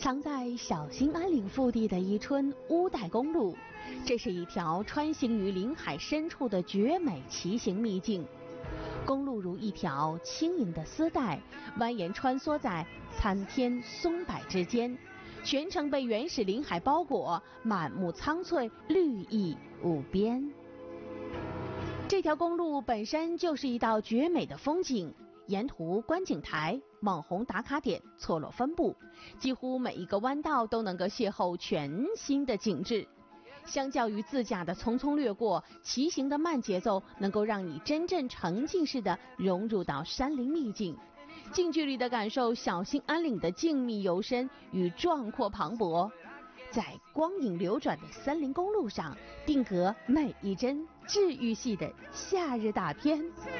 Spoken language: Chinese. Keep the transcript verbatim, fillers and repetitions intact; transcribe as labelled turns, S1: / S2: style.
S1: 藏在小兴安岭腹地的伊春乌代公路，这是一条穿行于林海深处的绝美骑行秘境。公路如一条轻盈的丝带，蜿蜒穿梭在参天松柏之间，全程被原始林海包裹，满目苍翠，绿意无边。这条公路本身就是一道绝美的风景，沿途观景台、网红打卡点错落分布，几乎每一个弯道都能够邂逅全新的景致。相较于自驾的匆匆掠过，骑行的慢节奏能够让你真正沉浸式的融入到山林秘境，近距离的感受小兴安岭的静谧幽深与壮阔磅礴。在光影流转的森林公路上，定格每一帧治愈系的夏日大片。